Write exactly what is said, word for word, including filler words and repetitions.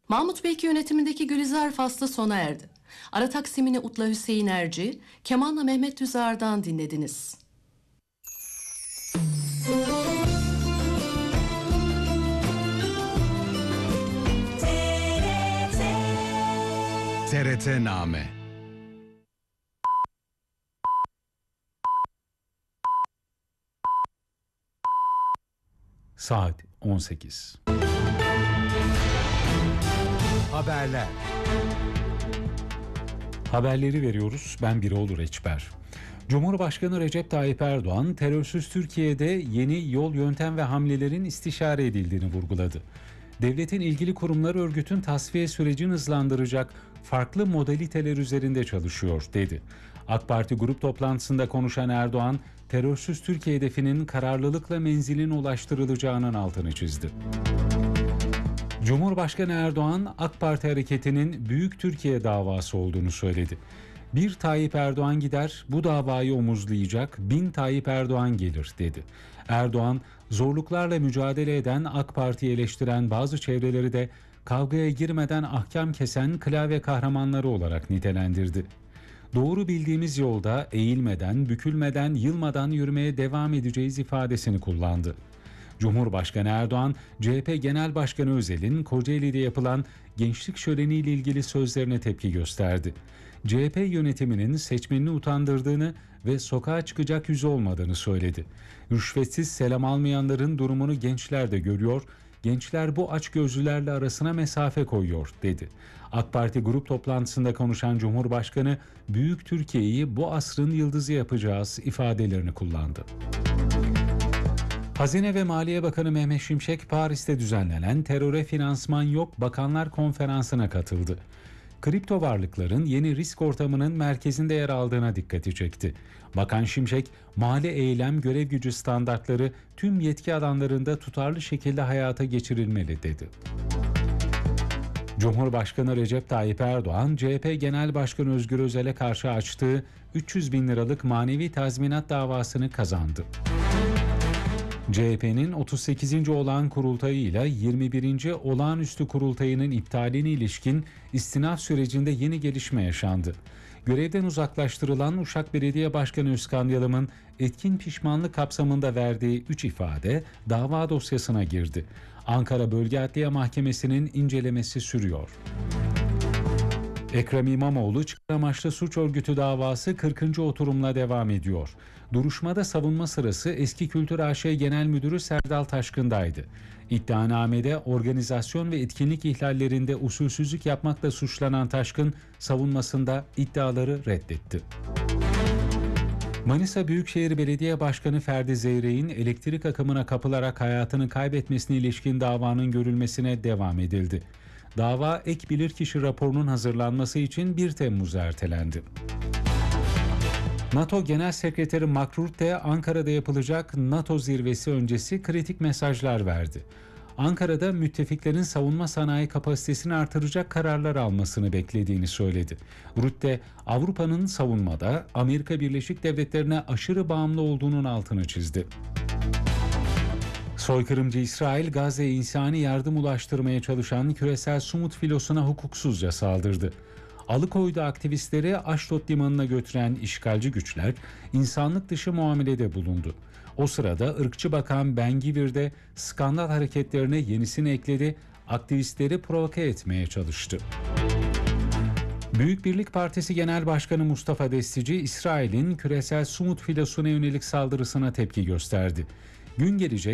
Mahmut Beyki yönetimindeki Gülizar faslı sona erdi. Ara taksimini Utla Hüseyin Erci, kemanla Mehmet Düzar'dan dinlediniz. T R T Name. Saat on sekiz. Haberler. Haberleri veriyoruz. Ben Birol Reçber. Cumhurbaşkanı Recep Tayyip Erdoğan, terörsüz Türkiye'de yeni yol, yöntem ve hamlelerin istişare edildiğini vurguladı. Devletin ilgili kurumları örgütün tasfiye sürecini hızlandıracak farklı modaliteler üzerinde çalışıyor, dedi. AK Parti grup toplantısında konuşan Erdoğan, terörsüz Türkiye hedefinin kararlılıkla menziline ulaştırılacağının altını çizdi. Cumhurbaşkanı Erdoğan, AK Parti hareketinin Büyük Türkiye davası olduğunu söyledi. Bir Tayyip Erdoğan gider, bu davayı omuzlayacak, bin Tayyip Erdoğan gelir, dedi. Erdoğan, zorluklarla mücadele eden, AK Parti'yi eleştiren bazı çevreleri de kavgaya girmeden ahkam kesen klavye kahramanları olarak nitelendirdi. Doğru bildiğimiz yolda eğilmeden, bükülmeden, yılmadan yürümeye devam edeceğiz ifadesini kullandı. Cumhurbaşkanı Erdoğan, C H P Genel Başkanı Özel'in Kocaeli'de yapılan gençlik şöleniyle ilgili sözlerine tepki gösterdi. C H P yönetiminin seçmenini utandırdığını ve sokağa çıkacak yüzü olmadığını söyledi. Rüşvetsiz selam almayanların durumunu gençler de görüyor, gençler bu açgözlülerle arasına mesafe koyuyor, dedi. AK Parti grup toplantısında konuşan Cumhurbaşkanı, Büyük Türkiye'yi bu asrın yıldızı yapacağız ifadelerini kullandı. Hazine ve Maliye Bakanı Mehmet Şimşek, Paris'te düzenlenen Teröre Finansman Yok Bakanlar Konferansı'na katıldı. Kripto varlıkların yeni risk ortamının merkezinde yer aldığına dikkati çekti. Bakan Şimşek, mali eylem görev gücü standartları tüm yetki alanlarında tutarlı şekilde hayata geçirilmeli, dedi. Cumhurbaşkanı Recep Tayyip Erdoğan, C H P Genel Başkanı Özgür Özel'e karşı açtığı üç yüz bin liralık manevi tazminat davasını kazandı. C H P'nin otuz sekizinci olağan kurultayıyla yirmi birinci olağanüstü kurultayının iptaline ilişkin istinaf sürecinde yeni gelişme yaşandı. Görevden uzaklaştırılan Uşak Belediye Başkanı Özkan Yalım'ın etkin pişmanlık kapsamında verdiği üç ifade dava dosyasına girdi. Ankara Bölge Adliye Mahkemesi'nin incelemesi sürüyor. Ekrem İmamoğlu çıkar amaçlı suç örgütü davası kırkıncı oturumla devam ediyor. Duruşmada savunma sırası Eski Kültür A Ş Genel Müdürü Serdal Taşkın'daydı. İddianamede organizasyon ve etkinlik ihlallerinde usulsüzlük yapmakla suçlanan Taşkın, savunmasında iddiaları reddetti. Manisa Büyükşehir Belediye Başkanı Ferdi Zeyrek'in elektrik akımına kapılarak hayatını kaybetmesine ilişkin davanın görülmesine devam edildi. Dava ek bilirkişi raporunun hazırlanması için bir Temmuz'a ertelendi. NATO Genel Sekreteri Mark Rutte, Ankara'da yapılacak NATO zirvesi öncesi kritik mesajlar verdi. Ankara'da müttefiklerin savunma sanayi kapasitesini artıracak kararlar almasını beklediğini söyledi. Rutte, Avrupa'nın savunmada Amerika Birleşik Devletleri'ne aşırı bağımlı olduğunun altını çizdi. Soykırımcı İsrail, Gazze'ye insani yardım ulaştırmaya çalışan küresel Sumut filosuna hukuksuzca saldırdı. Alıkoy'da aktivistleri Aşdod limanına götüren işgalci güçler insanlık dışı muamelede bulundu. O sırada ırkçı bakan Ben Gvir de skandal hareketlerine yenisini ekledi, aktivistleri provoke etmeye çalıştı. Büyük Birlik Partisi Genel Başkanı Mustafa Destici, İsrail'in küresel Sumut filosuna yönelik saldırısına tepki gösterdi. Gün gelecek